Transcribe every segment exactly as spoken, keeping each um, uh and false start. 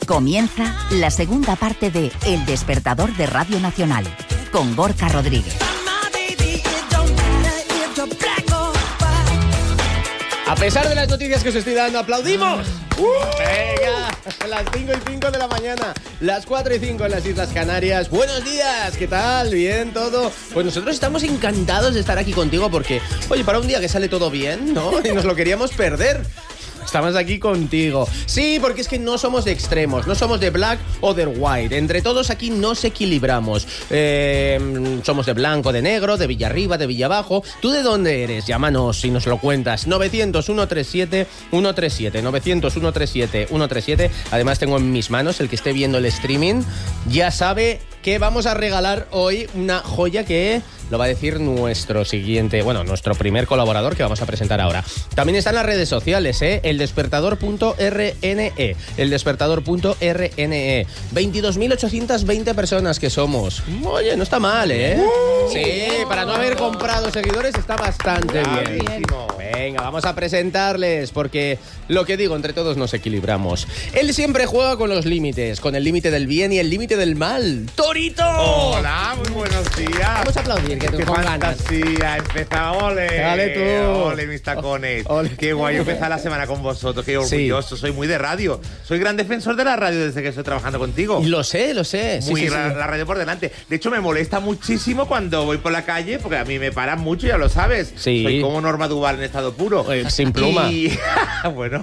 Comienza la segunda parte de El Despertador de Radio Nacional, con Gorka Rodríguez. A pesar de las noticias que os estoy dando, ¡aplaudimos! Uh, venga, las cinco y cinco de la mañana, las cuatro y cinco en las Islas Canarias. Buenos días, ¿qué tal? ¿Bien todo? Pues nosotros estamos encantados de estar aquí contigo porque, oye, para un día que sale todo bien, ¿no? Y nos lo queríamos perder. Estamos aquí contigo. Sí, porque es que no somos de extremos, no somos de black o de white. Entre todos aquí nos equilibramos. Eh, somos de blanco, de negro, de Villarriba, de Villabajo. ¿Tú de dónde eres? Llámanos si nos lo cuentas. novecientos, ciento treinta y siete, ciento treinta y siete. novecientos, ciento treinta y siete, ciento treinta y siete. Además tengo en mis manos, el que esté viendo el streaming, ya sabe que vamos a regalar hoy una joya que lo va a decir nuestro siguiente, bueno, nuestro primer colaborador que vamos a presentar ahora. También están las redes sociales, ¿eh? El despertador punto r n e. El despertador punto r n e. veintidós mil ochocientas veinte personas que somos. Oye, no está mal, ¿eh? Uh, sí, para no haber comprado seguidores está bastante bien. bien. Venga, vamos a presentarles, porque lo que digo, entre todos nos equilibramos. Él siempre juega con los límites, con el límite del bien y el límite del mal. ¡Torito! Hola, muy buenos días. Vamos a aplaudir, que Qué con fantasía, ganas. empezaba, ole. Dale tú. Ole, mis tacones. Ole. Qué guay empezar la semana con vosotros, qué orgulloso. Sí. Soy muy de radio. Soy gran defensor de la radio desde que estoy trabajando contigo. Lo sé, lo sé. Muy sí, sí, la, sí. la radio por delante. De hecho, me molesta muchísimo cuando voy por la calle, porque a mí me paran mucho, ya lo sabes. Sí. Soy como Norma Duval en estado puro. Eh, sin pluma. Y... bueno.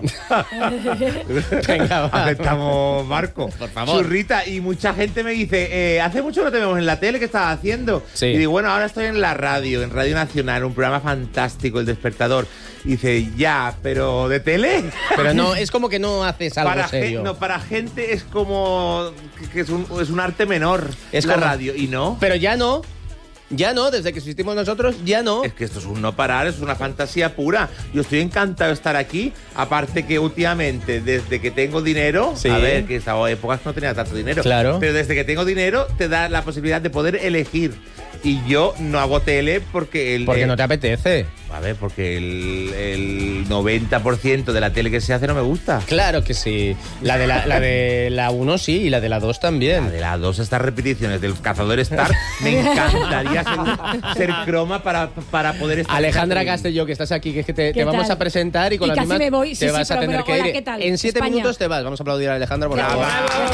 Venga, va. Aceptamos, Marco. Por favor. Churrita. Y mucha gente me dice, eh, hace mucho que no te vemos en la tele, ¿qué estás haciendo? Sí. Y digo, bueno, ahora estoy en la radio, en Radio Nacional, un programa fantástico, El Despertador. Y dice, ya, pero ¿de tele? Pero no, es como que no haces algo para serio. Gen, no, para gente es como que, que es, un, es un arte menor, es la como, radio, y no. Pero ya no. Ya no, desde que existimos nosotros, ya no. Es que esto es un no parar, es una fantasía pura. Yo estoy encantado de estar aquí. Aparte que últimamente, desde que tengo dinero, sí. A ver, que esta época no tenía tanto dinero. Claro. Pero desde que tengo dinero, te da la posibilidad de poder elegir. Y yo no hago tele porque el... Porque el, no te apetece. A ver, porque el, el noventa por ciento de la tele que se hace no me gusta. Claro que sí. La de la, la de la uno sí, y la de la dos también. La de la dos, estas repeticiones del Cazador Star, me encantaría ser, ser croma para, para poder estar... Alejandra Castelló, que estás aquí, que es que te, te vamos a presentar y con y la misma me voy. te Sí, vas sí, a pero, tener pero, que hola, ir. ¿qué tal? En siete España. minutos te vas. Vamos a aplaudir a Alejandra por favor.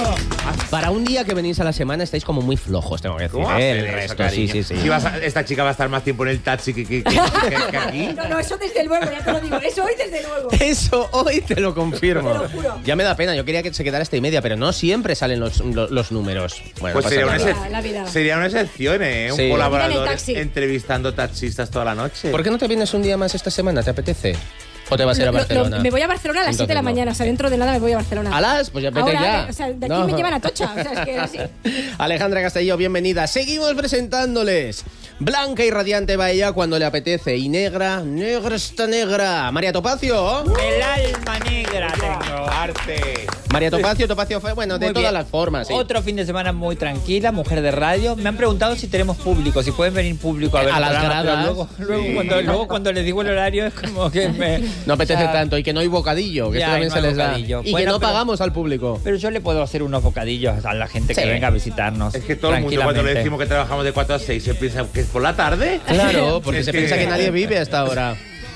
Para un día que venís a la semana estáis como muy flojos, tengo que decir. ¿eh? El resto, sí, sí, sí. Si vas a, esta chica va a estar más tiempo en el taxi que, que, que, que, que aquí. No, no, eso desde luego, ya te lo digo. Eso hoy desde luego. Eso hoy te lo confirmo. Te lo juro. Ya me da pena, yo quería que se quedara esta y media, pero no siempre salen los, los, los números. Bueno, pues no sería, pasa una nada. excep- La vida. sería una excepción, ¿eh? Un Sí. colaborador taxi. entrevistando taxistas toda la noche. ¿Por qué no te vienes un día más esta semana? ¿Te apetece? ¿O te vas a ir a Lo- lo- Barcelona? me voy a Barcelona a las siete de la Entonces no. mañana. O sea, dentro de nada me voy a Barcelona. ¿A las? Pues ya vete Ahora, ya. eh, o sea, de aquí No. me llevan a Tocha. O sea, es que así. Alejandra Castelló, bienvenida. Seguimos presentándoles. Blanca y radiante va ella cuando le apetece. Y negra, negra está negra. María Topacio. El alma negra tengo. Arte. María Topacio, Topacio fue, bueno, de Muy todas bien. las formas. Sí. Otro fin de semana muy tranquila, mujer de radio. Me han preguntado si tenemos público, si pueden venir público a ver A el las programa, pero gradas. Luego, luego, Sí. cuando, luego cuando les digo el horario es como que me... No apetece o sea, tanto. Y que no hay bocadillo, que Ya, esto también no se hay les da. bocadillo. Y Bueno, que no pero- pagamos al público. Pero yo le puedo hacer unos bocadillos a la gente Sí. que venga a visitarnos. Es que todo el mundo cuando le tranquilamente. decimos que trabajamos de cuatro a seis se piensa que es por la tarde. Claro, porque Es se que- piensa que nadie vive hasta ahora.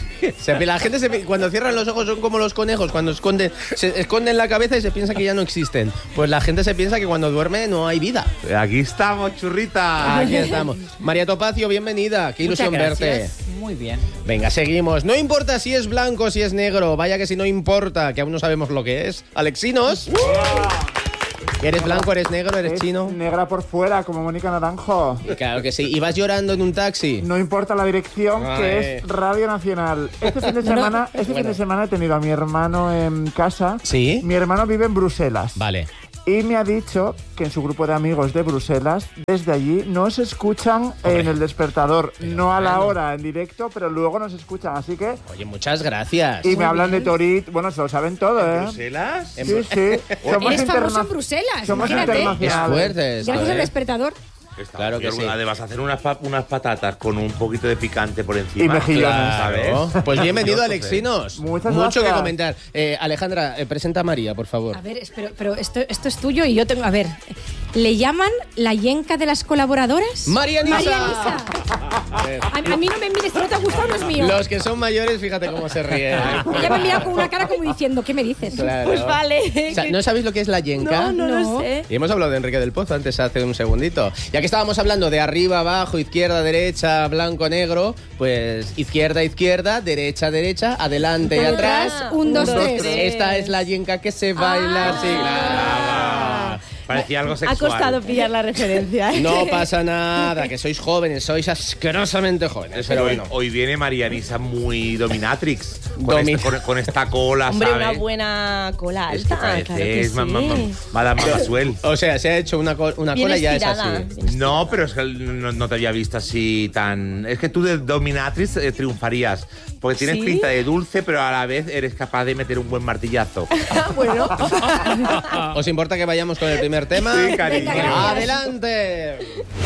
Se- la gente se pi- cuando cierran los ojos son como los conejos, cuando esconden, se esconden la cabeza y se piensa que ya no existen. Pues la gente se piensa que cuando duerme no hay vida. Aquí estamos, churrita. Aquí estamos. María Topacio, bienvenida. Qué Muchas ilusión verte. gracias. Muy bien. Venga, seguimos. No importa si es blanco o si es negro. Vaya que si no importa, que aún no sabemos lo que es. Alexinos. ¿Eres blanco, eres negro, eres Es chino? negra por fuera, como Mónica Naranjo. Claro que sí. ¿Y vas llorando en un taxi? No importa la dirección, Ay. que es Radio Nacional. Este fin de semana, este Bueno. fin de semana he tenido a mi hermano en casa. ¿Sí? Mi hermano vive en Bruselas. Vale. Y me ha dicho que en su grupo de amigos de Bruselas, desde allí, nos escuchan Hombre. en El Despertador. Pero no a la bueno. hora en directo, pero luego nos escuchan. Así que... Oye, muchas gracias. Y me hablan de Torit. Bueno, se lo saben todo, ¿eh? ¿Bruselas? Sí, sí. Somos Eres famoso interna- en Bruselas, Somos imagínate. Es internacionales. fuerte esto, Gracias al ¿eh? despertador. Está Claro que muy sí. orgulloso. Además, hacer unas, pa- unas patatas con un poquito de picante por encima. Y mejillones. Claro. ¿sabes? Pues bienvenido, Orgulloso, Alexinos. Muchas Mucho que gracias. comentar. Eh, Alejandra, eh, presenta a María, por favor. A ver, pero, pero esto, esto es tuyo y yo tengo. A ver, ¿le llaman la yenca de las colaboradoras? María Nisa. María Nisa. A, a mí no me mires, si no te ha gustado, no es mío. Los que son mayores, fíjate cómo se ríen. Ella me mira con una cara como diciendo, ¿qué me dices? Claro. Pues vale. O sea, ¿no sabéis lo que es la yenca? No, no, No. lo sé. Y hemos hablado de Enrique del Pozo antes, hace un segundito. Ya que estábamos hablando de arriba, abajo, izquierda, derecha, blanco, negro, pues izquierda, izquierda, derecha, derecha, adelante y Atrás, atrás. un, dos, Un, dos, tres. tres. Esta es la yenca que se baila así. Ah, parecía algo Ha sexual. costado pillar la referencia. ¿eh? No pasa nada, que sois jóvenes, sois asquerosamente jóvenes. Pero hoy, bueno. hoy viene Marianisa muy dominatrix. Con, Domi- este- con- con esta cola, Hombre, ¿sabes? una buena cola Es que alta. parece, claro que es sí. ma- ma- ma- Madame Mamasuel. O sea, se ha hecho una, co- una Bien cola y ya es estirada. así. No, pero es que no, no te había visto así tan... Es que tú de dominatrix eh, triunfarías. Porque tienes ¿Sí? pinta de dulce, pero a la vez eres capaz de meter un buen martillazo. Ah, bueno. ¿Os importa que vayamos con el primer tema? Sí, cariño. Venga, gracias. ¡Adelante!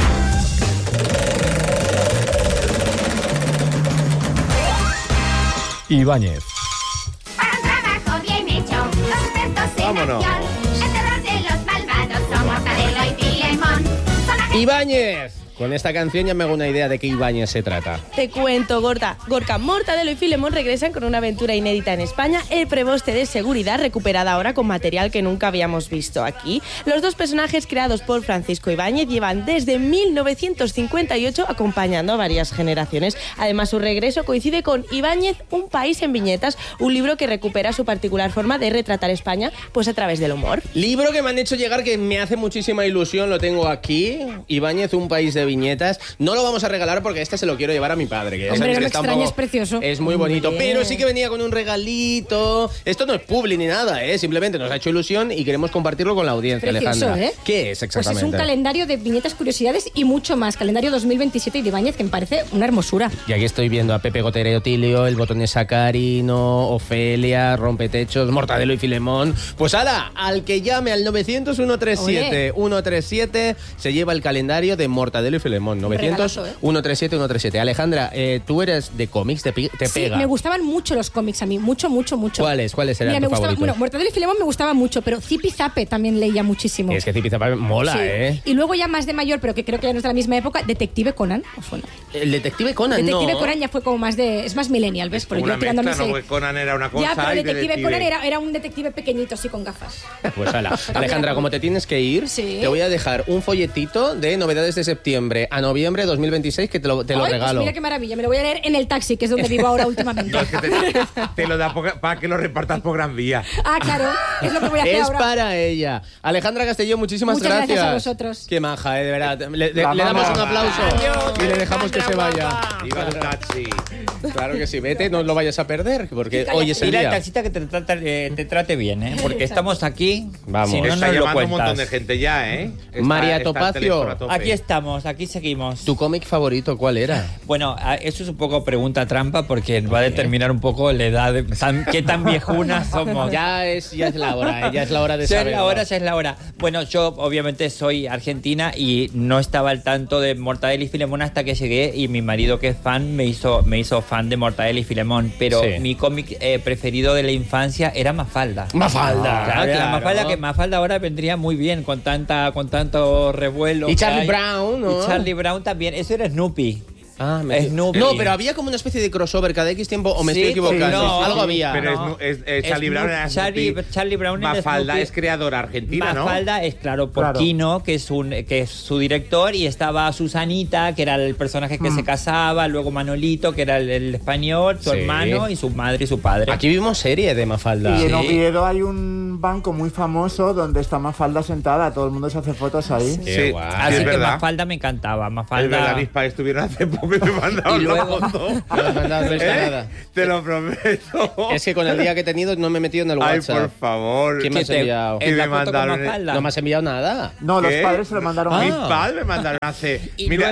Ibáñez. Para un trabajo bien hecho, los expertos en Vámonos. acción, el terror de los malvados son Mortadelo y Filemón. Son agentes Ibáñez. Con esta canción ya me hago una idea de qué Ibáñez se trata. Te cuento, Gorka. Gorka, Mortadelo y Filemón regresan con una aventura inédita en España. El preboste de seguridad recuperada ahora con material que nunca habíamos visto aquí. Los dos personajes creados por Francisco Ibáñez llevan desde mil novecientos cincuenta y ocho acompañando a varias generaciones. Además, su regreso coincide con Ibáñez, un país en viñetas, un libro que recupera su particular forma de retratar España pues a través del humor. Libro que me han hecho llegar que me hace muchísima ilusión, lo tengo aquí. Ibáñez, un país de viñetas. No lo vamos a regalar porque este se lo quiero llevar a mi padre. Que ya Hombre, sabéis no que me está un extraña, poco- es precioso. Es muy bonito, Bien. pero sí que venía con un regalito. Esto no es publi ni nada, ¿eh? Simplemente nos ha hecho ilusión y queremos compartirlo con la audiencia, Precioso, Alejandra. ¿eh? ¿Qué es Pues exactamente? es un calendario de viñetas, curiosidades y mucho más. Calendario dos mil veintisiete y de Ibáñez, que me parece una hermosura. Y aquí estoy viendo a Pepe Gotero Tilio, el botón de Sacarino, Ofelia, Rompetechos, Mortadelo y Filemón. Pues ala, al que llame al novecientos, ciento treinta y siete, ciento treinta y siete se lleva el calendario de Mortadelo y Filemón. novecientos, regalazo, ¿eh? ciento treinta y siete, ciento treinta y siete. Alejandra, eh, tú eres de cómics, te, pi- te Sí, pega. me gustaban mucho los cómics a mí, mucho, mucho, mucho. ¿Cuáles? ¿Cuáles eran Mira, me tus gustaba, favoritos? bueno, Mortadelo y Filemón me gustaba mucho, pero Zipi Zape también leía muchísimo. Es que Zipizapa mola, Sí. ¿eh? Y luego ya más de mayor, pero que creo que ya no es de la misma época, Detective Conan, ¿os suena? El detective Conan, Detective no. Conan ya fue como más de, es más millennial, ¿ves? Pero Una yo tirándome mezcla, ese- ¿no? Porque Conan era una cosa Ya, pero y Detective, Conan era, era un detective pequeñito así con gafas. Pues ala. Alejandra, como te tienes que ir, Sí. te voy a dejar un folletito de novedades de septiembre a noviembre de dos mil veintiséis que te lo, te lo Ay, pues regalo. mira qué maravilla, me lo voy a leer en el taxi, que es donde vivo ahora últimamente. No, es que te, te lo da poca- para que lo repartas por Gran Vía. Ah, claro, es lo que voy a hacer Es ahora. para ella. Alejandra Castellón, muchísimas Muchas gracias a vosotros. Qué maja, eh, de verdad. Le, le- La le damos mamá. un aplauso y le dejamos que se vaya. Iba el taxi. Claro que sí, vete, no lo vayas a perder, porque Cállate. hoy es el Dile al día. taxista que te, trata- eh, te trate bien, ¿eh? Porque estamos aquí. Vamos. Si no, Está nos lo llamando un montón de cuentas. gente ya, ¿eh? Está- María está el Topacio. teléfono a tope. Aquí estamos, aquí seguimos. ¿Tu cómic favorito cuál era? Bueno, a- eso es un poco pregunta trampa porque va a determinar un poco la edad, de, tan- qué tan viejunas somos. Ya es, ya es la hora, eh, ya es la hora de Ya es saber. la hora, ya es la hora. Bueno, yo obviamente soy argentina y no estaba al tanto de Mortadelo y Filemón hasta que llegué y mi marido que es fan me hizo, me hizo fan de Mortadelo y Filemón. Pero Sí. mi cómic eh, preferido de la infancia era Mafalda. Mafalda. Claro, que la claro. Mafalda, que Mafalda ahora vendría muy bien con tanta, con tanto revuelo. Y que Charlie hay. Brown, ¿no? Y Charlie Brown también. Eso era Snoopy. Ah, me- Snoopy. No, pero había como una especie de crossover cada X tiempo, o me Sí, estoy equivocando. sí, no. Algo había. Pero No. es, es, es Charlie Snoopy- Brown era Charlie, Snoopy. Charlie Brown era Mafalda Snoopy. es creadora argentina, ¿no? Mafalda es claro por Claro. Quino, que es un que es su director, y estaba Susanita, que era el personaje que se casaba, luego Manolito, que era el, el español, su Sí. hermano, y su madre y su padre. Aquí vimos serie de Mafalda. Y en Sí. Oviedo hay un banco muy famoso donde está Mafalda sentada. Todo el mundo se hace fotos ahí. Qué Sí. guay. Así es que verdad. Mafalda me encantaba. Es Mafalda. verdad, mis padres estuvieron hace poco y me mandaron Y luego- la foto. No has mandado no está ¿Eh? nada. Te lo prometo. Es que con el día que he tenido no me he metido en el Ay, WhatsApp. por favor. ¿Quién me ¿Qué has te- enviado? ¿Qué en la me foto con mandaron? Mafalda. No me has enviado nada. No, los ¿Qué? padres se lo mandaron a Mis Ah. padres me mandaron hace. Y Mira, luego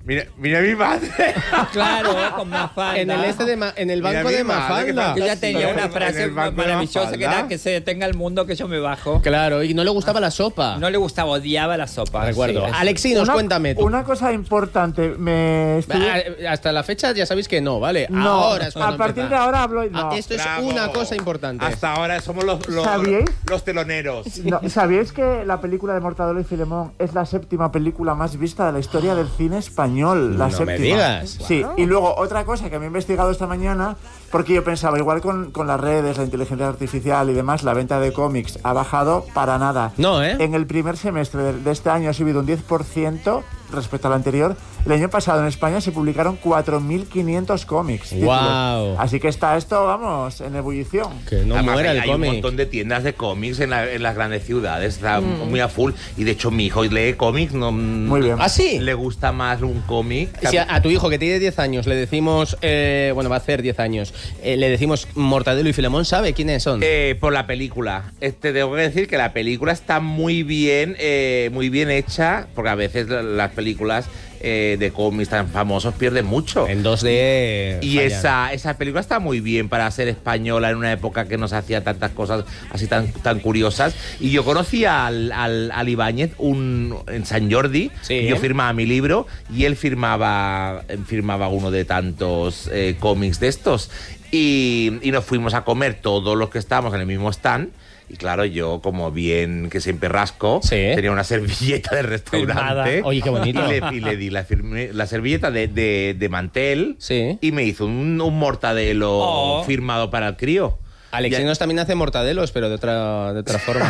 Mira, mira mi madre. Claro, con Mafalda. En el, este de Ma- en el Mira banco mi de madre, Mafalda. que Yo ya tenía En una el frase banco de maravillosa que Mafalda. era que se detenga el mundo, que yo me bajo. Claro, y no le gustaba la sopa. No le gustaba, odiaba la sopa. Recuerdo. Sí, eso. Alexinos, Una- cuéntame tú. Una cosa importante, me estuve- Ah, Hasta la fecha ya sabéis que no, ¿vale? No, Ahora es cuando a partir empieza. de ahora hablo... No. Ah, esto es Bravo. una cosa importante. Hasta ahora somos los, los, ¿Sabíais? los teloneros. No, ¿sabíais que la película de Mortadelo y Filemón es la séptima película más vista de la historia del cine español? La No séptima. me digas. Sí, y luego otra cosa que me he investigado esta mañana, porque yo pensaba, igual con, con las redes, la inteligencia artificial y demás, la venta de cómics ha bajado para nada. No, ¿eh? En el primer semestre de, de este año ha subido un diez por ciento respecto al anterior. El año pasado en España se publicaron cuatro mil quinientos cómics. títulos. Guau. Así que está esto, vamos, en ebullición. Que no Además, muera hay, el hay un cómic. montón de tiendas de cómics en, la- en las grandes ciudades, está muy a full. Y de hecho, mi hijo lee cómics, no. Muy bien. ¿Ah, sí? Le gusta más un cómic. que a Si mí. a, a tu hijo que tiene diez años le decimos, eh, bueno, va a hacer diez años, eh, le decimos Mortadelo y Filemón, ¿sabe quiénes son? Eh, por la película. Este, tengo que decir que la película está muy bien, eh, muy bien hecha, porque a veces la- las películas eh, de cómics tan famosos pierden mucho. En dos D. Y fallan. esa, esa película está muy bien para ser española en una época que no se hacía tantas cosas así tan, tan curiosas. Y yo conocí al, al, al Ibáñez un, en San Jordi. Sí. Yo firmaba mi libro y él firmaba, firmaba uno de tantos eh, cómics de estos. Y, y nos fuimos a comer todos los que estábamos en el mismo stand. Y claro, yo, como bien que siempre rasco, Sí. tenía una servilleta de restaurante. Firmada. Oye, qué bonito. Y le, y le di la, firme- la servilleta de, de, de mantel. Sí. Y me hizo un, un mortadelo Oh. firmado para el crío. Alexinos también hace mortadelos, pero de otra, de otra forma.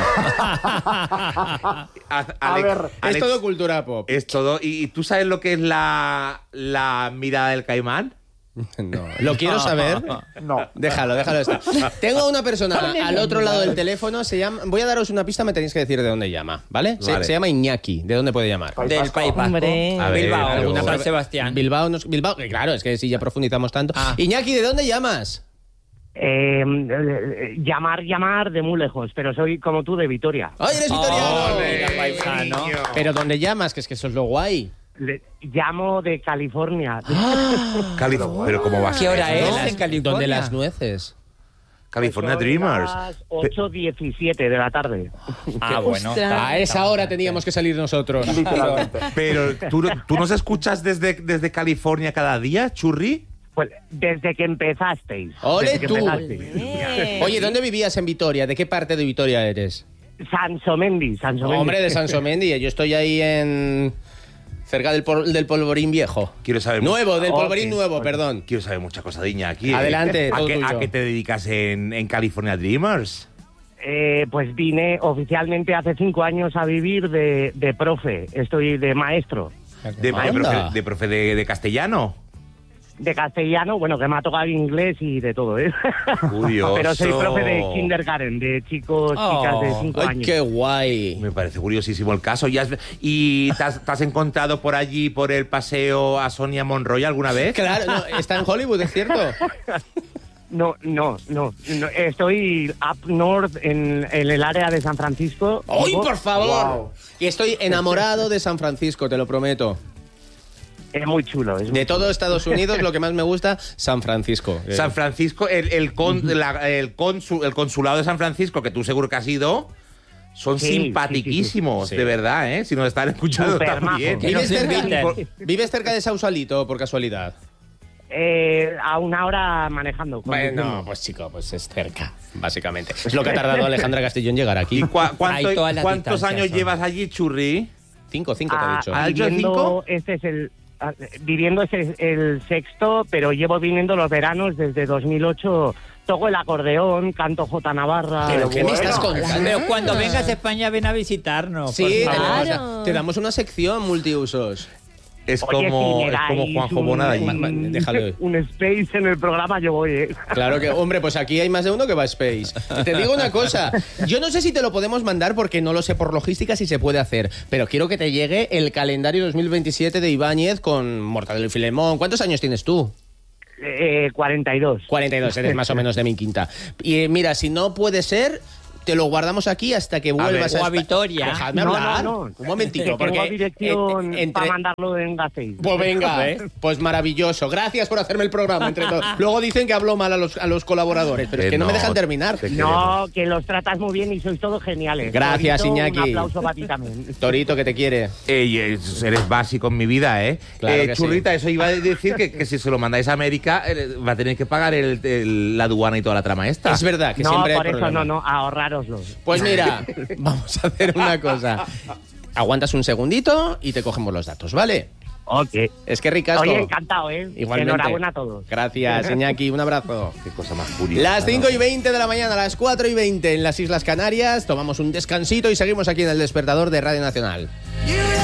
A, A ver, es todo cultura pop. Es todo. ¿Y, y tú sabes lo que es la, la mirada del caimán? No, lo quiero saber. No. Déjalo, déjalo estar. Tengo una persona al otro lado del teléfono. Se llama. Voy a daros una pista, me tenéis que decir de dónde llama, ¿vale? Se, Vale. se llama Iñaki. ¿De dónde puede llamar? País Del Vasco. País Vasco. Hombre. A ver, Bilbao, pero- alguna San Bilbao. Sebastián. Bilbao, nos- Bilbao. eh, Claro, es que si ya profundizamos tanto. Ah. Iñaki, ¿de dónde llamas? Eh, eh, llamar, llamar de muy lejos, pero soy como tú de Vitoria. ¡Ay, eres vitoriano! Ole, mira, paisano. niño. Pero ¿dónde llamas? Que es que eso es lo guay. Le- llamo de California. Calif- pero ¿cómo va a ¿Qué ser hora eso? es en California? ¿Dónde las nueces? California Son Dreamers. las ocho diecisiete de la tarde. Ah, bueno. Ostras. está- A esa hora teníamos que salir nosotros. Literalmente. Pero ¿tú, no- ¿tú nos escuchas desde, desde California cada día, Churri? Pues desde que empezasteis. ¡Ole desde que tú! empezasteis. Eh. Oye, ¿dónde vivías en Vitoria? ¿De qué parte de Vitoria eres? Sansomendi, Sansomendi. Hombre, de Sansomendi. Yo estoy ahí en... cerca del, pol- del polvorín viejo. Quiero saber Nuevo, del Ok, polvorín nuevo, ok. perdón. Quiero saber mucha cosa de Iñaki. ¿eh? Adelante, ¿A todo qué, tuyo. ¿A qué te dedicas en, en California Dreamers? Eh, pues vine oficialmente hace cinco años a vivir de, de profe. Estoy de maestro. De, de Anda. profe, de, profe de, de castellano. De castellano, bueno, que me ha tocado inglés y de todo, ¿eh? Curioso. Pero soy profe de kindergarten, de chicos, chicas de Oh. cinco ¡Ay, años. qué guay! Me parece curiosísimo el caso. ¿Y, has, y te, has, te has encontrado por allí, por el paseo, a Sonia Monroy alguna vez? Claro, no, está en Hollywood, ¿es cierto? No, no, no, no, Estoy up north en, en el área de San Francisco. ¡Ay, Vivo- por favor! Wow. Y estoy enamorado de San Francisco, te lo prometo. Es muy chulo. Es muy De todo Estados Unidos, lo que más me gusta, San Francisco. Eh, San Francisco, el, el, con- la- el, consu- el consulado de San Francisco, que tú seguro que has ido, son Sí, sí, simpaticísimos, sí, sí. de verdad, ¿eh? Si nos están escuchando Súper también. majos. Que ¿Vives, nos cerca, inviten. ¿Vives cerca de Sausalito, por casualidad? Eh, a una hora manejando. Bueno, conduciendo. pues chico, pues es cerca, básicamente. Es lo que ha tardado Alejandra Castillón en llegar aquí. ¿Y cua- cuánto- Hay todas las cuántos distancias, años son. llevas allí, Churri? Cinco, cinco te he Ah, dicho. ¿Has dicho viviendo, cinco? este es el ah, viviendo este es el sexto, pero llevo viniendo los veranos desde dos mil ocho. Toco el acordeón, canto J Navarra. ¿Pero qué me bueno. estás contando? Pero cuando vengas a España, ven a visitarnos. Sí, por te, favor. damos- Claro. te damos una sección multiusos. Es Oye, como, si me es como dais Juanjo un- Bona de allí. Ma- ma- déjalo. Un space en el programa, yo voy, ¿eh? Claro que, hombre, pues aquí hay más de uno que va a Space. Te digo una cosa, yo no sé si te lo podemos mandar porque no lo sé por logística si se puede hacer, pero quiero que te llegue el calendario dos mil veintisiete de Ibáñez con Mortadelo y Filemón. ¿Cuántos años tienes tú? Eh, cuarenta y dos. cuarenta y dos, eres más o menos de mi quinta. Y eh, mira, si no puede ser, te lo guardamos aquí hasta que vuelvas ver, a, o a Vitoria. Dejadme No, hablar. no, no. Un momentito, Que tengo porque dirección eh, entre- para mandarlo en Gasteiz. Pues venga, pues maravilloso. Gracias por hacerme el programa entre todos. Luego dicen que hablo mal a los, a los colaboradores, pero es Eh, que no, me no, dejan terminar. te No, que los tratas muy bien y sois todos geniales. Gracias, Torito, Iñaki. Un aplauso para ti también. Torito, que te quiere. Ey, es- eres básico en mi vida, ¿eh? Claro Eh, que Churrita, eso iba a decir que, que si se lo mandáis a América eh, va a tener que pagar el, el- la aduana y toda la trama esta. Es verdad que No, siempre hay por eso problema. no, no, ahorrároslo. Pues mira, vamos a hacer una cosa. Aguantas un segundito y te cogemos los datos, ¿vale? Ok. Es que ricasco. Oye, encantado, ¿eh? Igualmente. Enhorabuena a todos. Gracias, Iñaki. Un abrazo. Qué cosa más curiosa. Las cinco ¿no? y veinte de la mañana, las cuatro y veinte en las Islas Canarias. Tomamos un descansito y seguimos aquí en el Despertador de Radio Nacional.